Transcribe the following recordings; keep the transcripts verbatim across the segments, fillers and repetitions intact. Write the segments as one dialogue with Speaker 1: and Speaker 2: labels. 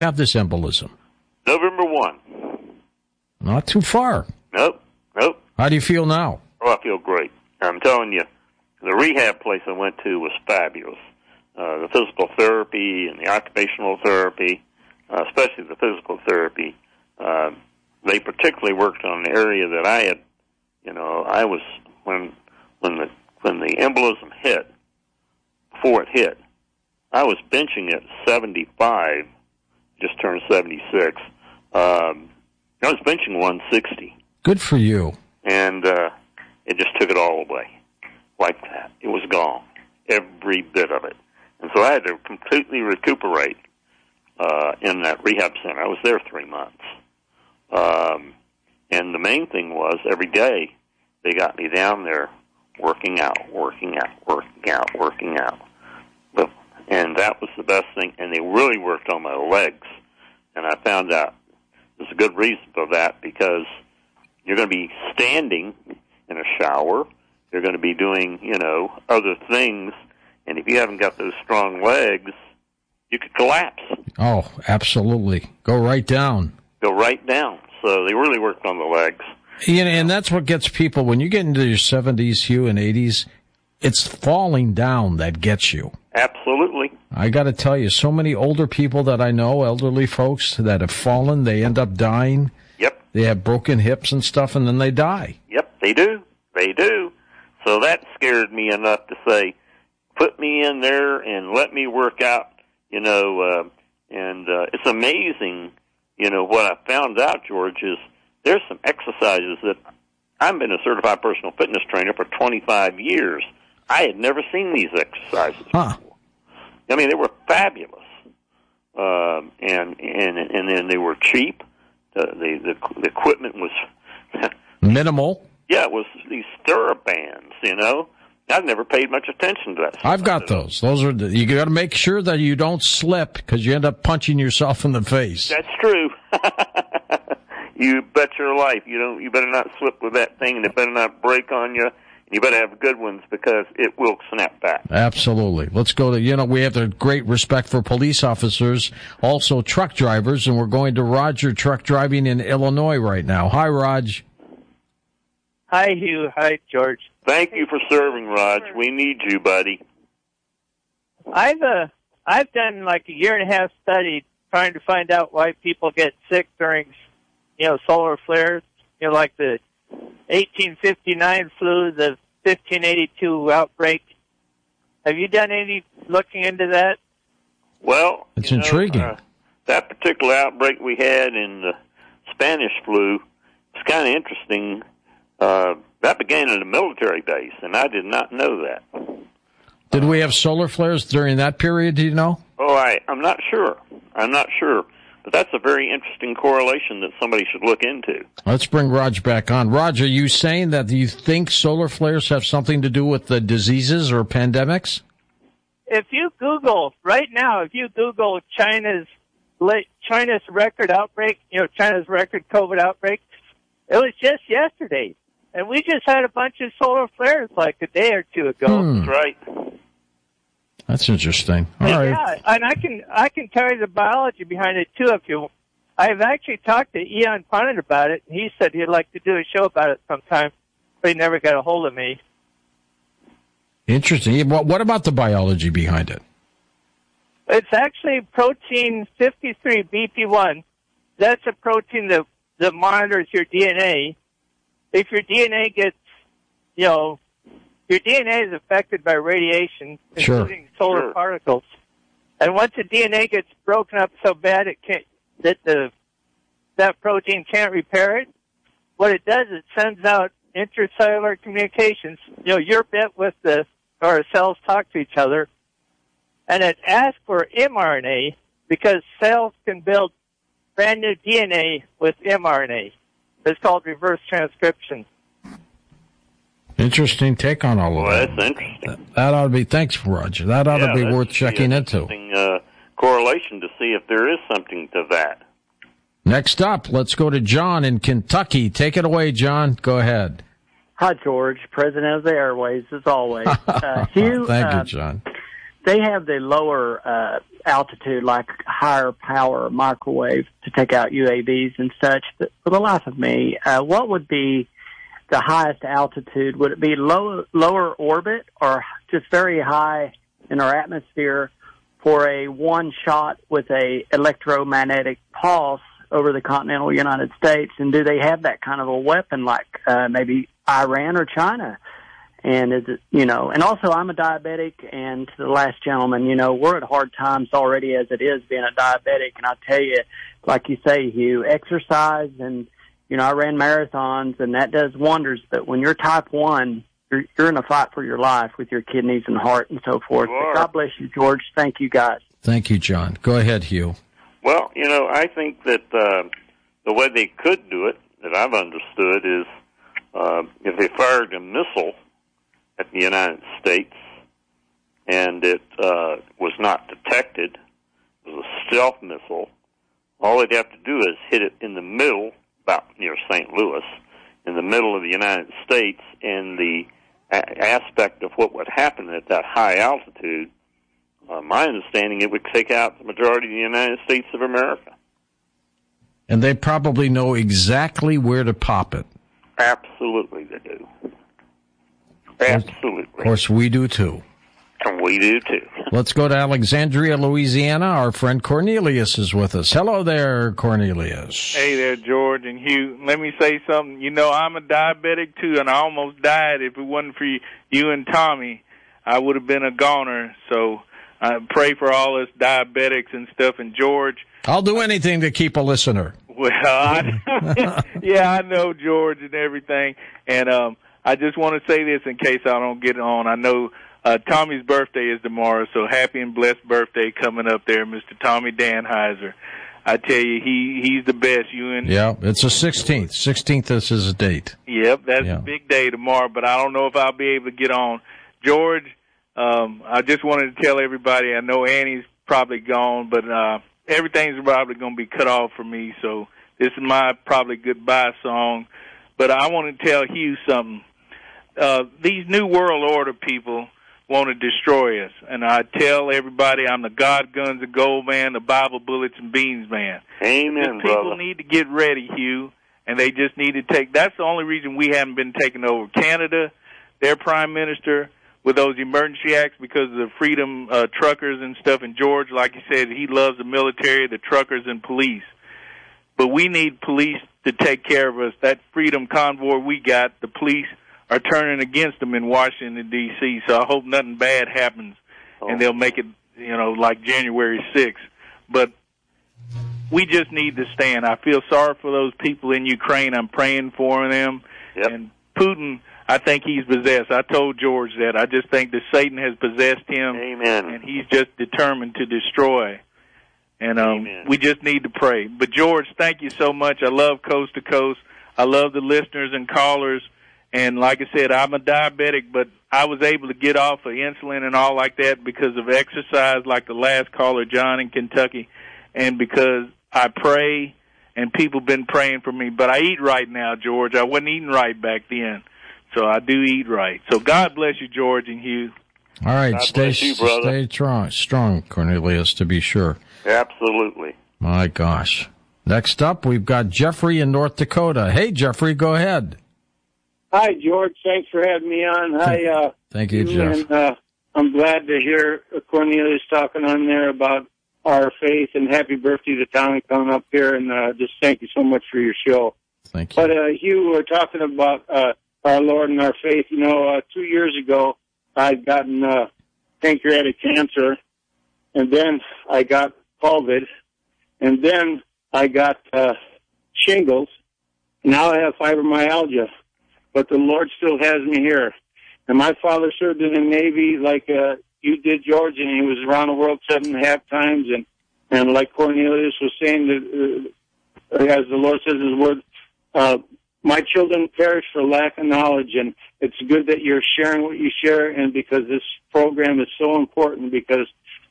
Speaker 1: Have this embolism?
Speaker 2: November first.
Speaker 1: Not too far.
Speaker 2: Nope, nope.
Speaker 1: How do you feel now?
Speaker 2: Oh, I feel great. I'm telling you, the rehab place I went to was fabulous. Uh, the physical therapy and the occupational therapy, uh, especially the physical therapy, uh, they particularly worked on an area that I had, you know, I was, when when the when the embolism hit, before it hit, I was benching at seventy-five, just turned seventy-six. Um, I was benching one sixty.
Speaker 1: Good for you.
Speaker 2: And uh, it just took it all away. Like that. It was gone. Every bit of it. And so I had to completely recuperate uh, in that rehab center. I was there three months. Um, and the main thing was every day they got me down there working out, working out, working out, working out. But, and that was the best thing. And they really worked on my legs. And I found out there's a good reason for that, because you're going to be standing in a shower. You're going to be doing, you know, other things. And if you haven't got those strong legs, you could collapse.
Speaker 1: Oh, absolutely. Go right down.
Speaker 2: Go right down. So they really worked on the legs.
Speaker 1: You know, and that's what gets people, when you get into your seventies, Hugh, and eighties, it's falling down that gets you.
Speaker 2: Absolutely.
Speaker 1: I got to tell you, so many older people that I know, elderly folks that have fallen, they end up dying.
Speaker 2: Yep.
Speaker 1: They have broken hips and stuff, and then they die.
Speaker 2: Yep, they do. They do. So that scared me enough to say, put me in there and let me work out, you know, uh, and uh, it's amazing, you know, what I found out, George, is there's some exercises that I've been a certified personal fitness trainer for twenty-five years. I had never seen these exercises
Speaker 1: huh.
Speaker 2: before. I mean, they were fabulous, um, and and and then they were cheap. The the, the, the equipment was
Speaker 1: minimal.
Speaker 2: Yeah, it was these stirrup bands. You know, I've never paid much attention to that stuff.
Speaker 1: I've got those. Those are the, you got to make sure that you don't slip, because you end up punching yourself in the face.
Speaker 2: That's true. You bet your life you don't. You better not slip with that thing, and it better not break on you. You better have good ones, because it will snap back.
Speaker 1: Absolutely. Let's go to, you know, we have a great respect for police officers, also truck drivers, and we're going to Roger, truck driving in Illinois right now. Hi, Raj.
Speaker 3: Hi, Hugh. Hi, George.
Speaker 2: Thank you for serving, Raj. We need you, buddy.
Speaker 3: I've uh, I've done like a year and a half study trying to find out why people get sick during, you know, solar flares. You know, like the eighteen fifty-nine flu, the fifteen eighty-two outbreak. Have you done any looking into that?
Speaker 2: Well,
Speaker 1: it's
Speaker 2: you
Speaker 1: intriguing.
Speaker 2: Know, uh, that particular outbreak we had in the Spanish flu is kind of interesting. Uh, that began at a military base, and I did not know that.
Speaker 1: Did we have solar flares during that period, do you know?
Speaker 2: Oh, I, I'm not sure. I'm not sure. But that's a very interesting correlation that somebody should look into.
Speaker 1: Let's bring Raj back on. Raj, are you saying that you think solar flares have something to do with the diseases or pandemics?
Speaker 3: If you Google, right now, if you Google China's China's record outbreak, you know, China's record COVID outbreak, it was just yesterday. And we just had a bunch of solar flares like a day or two ago.
Speaker 1: Hmm.
Speaker 2: That's right.
Speaker 1: That's interesting. All
Speaker 3: and
Speaker 1: right.
Speaker 3: Yeah, and I can I can tell you the biology behind it too. If you, I've actually talked to Ian Punnett about it, and he said he'd like to do a show about it sometime, but he never got a hold of me.
Speaker 1: Interesting. What what about the biology behind it?
Speaker 3: It's actually protein fifty-three B P one. That's a protein that that monitors your D N A. If your D N A gets, you know, your D N A is affected by radiation, including
Speaker 1: sure.
Speaker 3: solar
Speaker 2: sure.
Speaker 3: particles. And once the D N A gets broken up so bad it can't, that the that protein can't repair it, what it does, it sends out intracellular communications. You know, your bit with the, or cells talk to each other, and it asks for mRNA because cells can build brand new D N A with mRNA. It's called reverse transcription.
Speaker 1: Interesting take on all of
Speaker 2: well,
Speaker 1: that.
Speaker 2: That's interesting.
Speaker 1: That ought to be, thanks, Roger. That ought
Speaker 2: yeah,
Speaker 1: to be worth checking
Speaker 2: be
Speaker 1: into.
Speaker 2: Uh, correlation to see if there is something to that.
Speaker 1: Next up, let's go to John in Kentucky. Take it away, John. Go ahead.
Speaker 4: Hi, George, president of the Airways, as always. Uh, Hugh,
Speaker 1: Thank
Speaker 4: uh,
Speaker 1: you, John.
Speaker 4: They have the lower uh, altitude, like higher power microwave to take out U A Vs and such. But for the life of me, uh, what would be the highest altitude? Would it be low, lower orbit or just very high in our atmosphere for a one shot with a electromagnetic pulse over the continental United States? And do they have that kind of a weapon like uh, maybe Iran or China? And is it, you know, and also I'm a diabetic, and to the last gentleman, you know, we're at hard times already as it is being a diabetic. And I tell you, like you say, Hugh, exercise and, you know, I ran marathons and that does wonders. But when you're type one, you're, you're in a fight for your life with your kidneys and heart and so forth. But God bless you, George. Thank you, guys.
Speaker 1: Thank you, John. Go ahead, Hugh.
Speaker 2: Well, you know, I think that uh, the way they could do it, that I've understood, is uh, if they fired a missile at the United States and it uh, was not detected, it was a stealth missile, all they'd have to do is hit it in the middle, about near Saint Louis, in the middle of the United States, and the a- aspect of what would happen at that high altitude, uh, my understanding, it would take out the majority of the United States of America.
Speaker 1: And they probably know exactly where to pop it.
Speaker 2: Absolutely they do. Absolutely.
Speaker 1: Of course, we do too.
Speaker 2: And we do too.
Speaker 1: Let's go to Alexandria, Louisiana. Our friend Cornelius is with us. Hello there, Cornelius.
Speaker 5: Hey there, George and Hugh. Let me say something. You know, I'm a diabetic too, and I almost died. If it wasn't for you and Tommy, I would have been a goner. So I pray for all us diabetics and stuff. And George,
Speaker 1: I'll do anything to keep a listener.
Speaker 5: Well, I, yeah, I know, George, and everything. And um, I just want to say this in case I don't get on. I know uh, Tommy's birthday is tomorrow, so happy and blessed birthday coming up there, Mister Tommy Danheiser. I tell you, he he's the best. You and
Speaker 1: yeah, it's the sixteenth. sixteenth is his date.
Speaker 5: Yep, that's
Speaker 1: yeah.
Speaker 5: a big day tomorrow, but I don't know if I'll be able to get on. George, um, I just wanted to tell everybody, I know Annie's probably gone, but uh, everything's probably going to be cut off for me, so this is my probably goodbye song. But I want to tell Hugh something. Uh, these New World Order people want to destroy us. And I tell everybody I'm the God, Guns, and Gold man, the Bible, Bullets, and Beans man.
Speaker 2: Amen,
Speaker 5: These people
Speaker 2: brother.
Speaker 5: need to get ready, Hugh, and they just need to take – that's the only reason we haven't been taken over. Canada, their prime minister, with those emergency acts because of the freedom uh, truckers and stuff. And George, like you said, he loves the military, the truckers, and police. But we need police to take care of us. That freedom convoy we got, the police are turning against them in Washington, D C, so I hope nothing bad happens, oh. and they'll make it, you know, like January sixth. But we just need to stand. I feel sorry for those people in Ukraine. I'm praying for them.
Speaker 2: Yep.
Speaker 5: And Putin, I think he's possessed. I told George that. I just think that Satan has possessed him.
Speaker 2: Amen.
Speaker 5: And he's just determined to destroy. And um, we just need to pray. But, George, thank you so much. I love Coast to Coast. I love the listeners and callers. And like I said, I'm a diabetic, but I was able to get off of insulin and all like that because of exercise, like the last caller, John in Kentucky, and because I pray and people been praying for me. But I eat right now, George. I wasn't eating right back then. So I do eat right. So God bless you, George and Hugh.
Speaker 1: All right,
Speaker 2: God
Speaker 1: stay
Speaker 2: bless you, brother.
Speaker 1: stay strong, strong, Cornelius, to be sure.
Speaker 2: Absolutely.
Speaker 1: My gosh. Next up, we've got Jeffrey in North Dakota. Hey, Jeffrey, go ahead.
Speaker 6: Hi, George. Thanks for having me on. Hi, uh,
Speaker 1: Thank you, Jeff.
Speaker 6: And, uh, I'm glad to hear Cornelius talking on there about our faith, and happy birthday to Tommy coming up here, and uh, just thank you so much for your show.
Speaker 1: Thank you.
Speaker 6: But uh, Hugh, we're talking about uh, our Lord and our faith. You know, uh, two years ago, I'd gotten uh, pancreatic cancer, and then I got COVID, and then I got uh, shingles. Now I have fibromyalgia, but the Lord still has me here. And my father served in the Navy like uh, you did, George, and he was around the world seven and a half times. And, and like Cornelius was saying, that, uh, as the Lord says in his word, uh, my children perish for lack of knowledge. And it's good that you're sharing what you share, and because this program is so important, because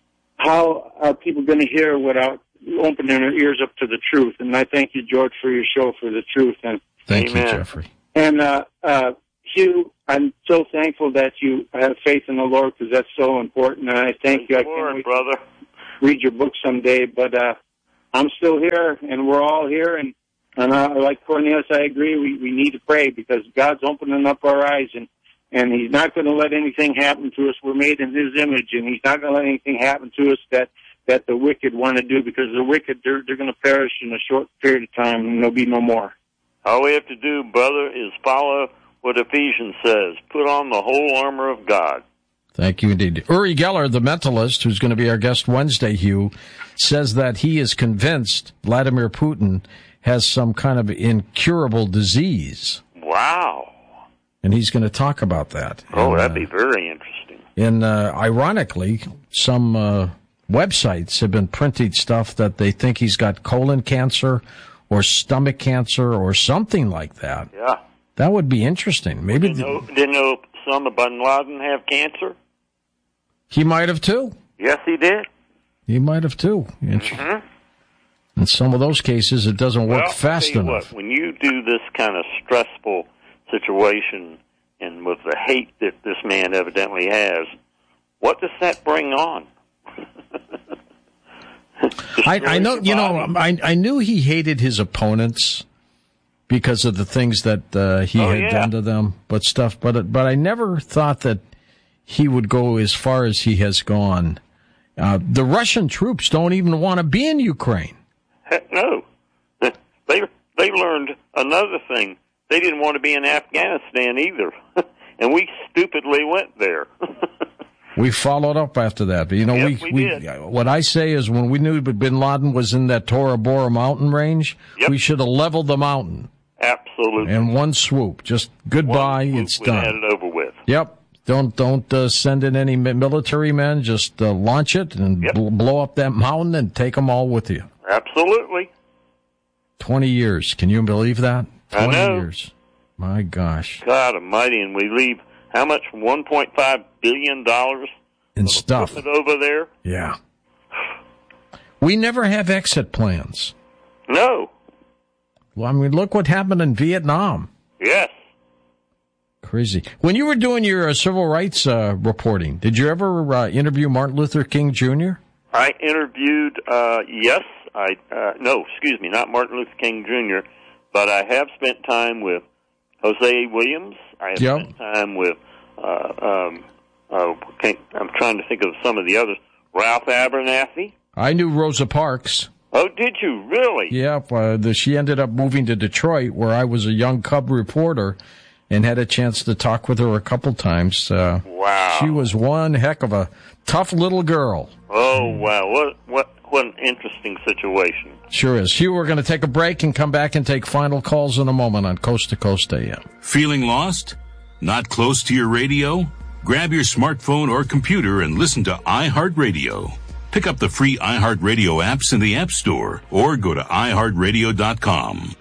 Speaker 6: how are people going to hear without opening their ears up to the truth? And I thank you, George, for your show, for the truth. And
Speaker 1: Thank
Speaker 2: Amen.
Speaker 1: you, Jeffrey.
Speaker 6: And, uh, uh, Hugh, I'm so thankful that you have faith in the Lord, because that's so important. And I thank you. I can't
Speaker 2: Lord,
Speaker 6: wait.
Speaker 2: brother.
Speaker 6: read your book someday. But uh, I'm still here, and we're all here. And, and uh, like Cornelius, I agree. We, we need to pray because God's opening up our eyes, and, and He's not going to let anything happen to us. We're made in His image, and He's not going to let anything happen to us that, that the wicked want to do, because the wicked, they're, they're going to perish in a short period of time, and there'll be no more.
Speaker 2: All we have to do, brother, is follow what Ephesians says. Put on the whole armor of God.
Speaker 1: Thank you indeed. Uri Geller, the mentalist, who's going to be our guest Wednesday, Hugh, says that he is convinced Vladimir Putin has some kind of incurable disease.
Speaker 2: Wow.
Speaker 1: And he's going to talk about that.
Speaker 2: Oh,
Speaker 1: and,
Speaker 2: that'd be
Speaker 1: uh,
Speaker 2: very interesting.
Speaker 1: And uh, ironically, some uh, websites have been printing stuff that they think he's got colon cancer or stomach cancer or something like that.
Speaker 2: Yeah.
Speaker 1: That would be interesting. Maybe
Speaker 2: Didn't know, didn't know some of Bin Laden have cancer?
Speaker 1: He might have too.
Speaker 2: Yes, he did.
Speaker 1: He might have too.
Speaker 2: Mm-hmm.
Speaker 1: In some of those cases, it doesn't work
Speaker 2: well,
Speaker 1: fast
Speaker 2: I'll tell you
Speaker 1: enough.
Speaker 2: What, when you do this kind of stressful situation, and with the hate that this man evidently has, what does that bring on?
Speaker 1: I, I know, you know, I, I knew he hated his opponents because of the things that uh, he
Speaker 2: oh,
Speaker 1: had
Speaker 2: yeah.
Speaker 1: done to them, but stuff. But but I never thought that he would go as far as he has gone. Uh, the Russian troops don't even want to be in Ukraine.
Speaker 2: Heck no, they they learned another thing. They didn't want to be in Afghanistan either, and we stupidly went there.
Speaker 1: We followed up after that. But, you know,
Speaker 2: yep,
Speaker 1: we,
Speaker 2: we,
Speaker 1: we what I say is when we knew Bin Laden was in that Tora Bora mountain range,
Speaker 2: yep.
Speaker 1: we should have leveled the mountain.
Speaker 2: Absolutely.
Speaker 1: In one swoop. Just goodbye,
Speaker 2: one swoop,
Speaker 1: it's
Speaker 2: we
Speaker 1: done.
Speaker 2: had it over with.
Speaker 1: Yep. Don't don't uh, send in any military men. Just uh, launch it and
Speaker 2: yep.
Speaker 1: bl- blow up that mountain and take them all with you.
Speaker 2: Absolutely.
Speaker 1: Twenty years. Can you believe that? Twenty
Speaker 2: I know.
Speaker 1: years. My gosh.
Speaker 2: God Almighty, and we leave how much? One point five billion dollars
Speaker 1: in stuff
Speaker 2: over there.
Speaker 1: Yeah. We never have exit plans.
Speaker 2: No.
Speaker 1: Well, I mean, look what happened in Vietnam.
Speaker 2: Yes.
Speaker 1: Crazy. When you were doing your uh, civil rights uh, reporting, did you ever uh, interview Martin Luther King Junior?
Speaker 2: I interviewed, uh, yes, I, uh, no, excuse me, not Martin Luther King Junior, but I have spent time with Jose Williams. I have
Speaker 1: yep.
Speaker 2: spent time with, uh, um, uh, I'm trying to think of some of the others, Ralph Abernathy.
Speaker 1: I knew Rosa Parks.
Speaker 2: Oh, did you really?
Speaker 1: Yeah, uh, the, she ended up moving to Detroit, where I was a young cub reporter, and had a chance to talk with her a couple times. Uh,
Speaker 2: wow.
Speaker 1: She was one heck of a tough little girl.
Speaker 2: Oh, wow. What what what an interesting situation.
Speaker 1: Sure is. Hugh, we're going to take a break and come back and take final calls in a moment on Coast to Coast A M.
Speaker 7: Feeling lost? Not close to your radio? Grab your smartphone or computer and listen to iHeartRadio. Pick up the free iHeartRadio apps in the App Store or go to i heart radio dot com.